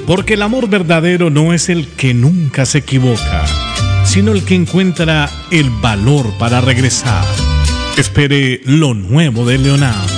Porque el amor verdadero no es el que nunca se equivoca, sino el que encuentra el valor para regresar. Espere lo nuevo de Leonard.